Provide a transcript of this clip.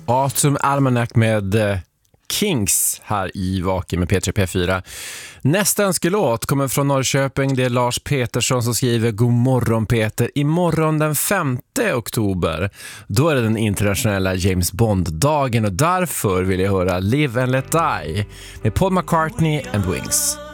Autumn Almanac med Kings här i Vaken med P3 P4. Nästa önskelåt kommer från Norrköping. Det är Lars Petersson som skriver: God morgon Peter, imorgon den 5 oktober då är det den internationella James Bond-dagen och därför vill jag höra Live and Let Die med Paul McCartney and Wings.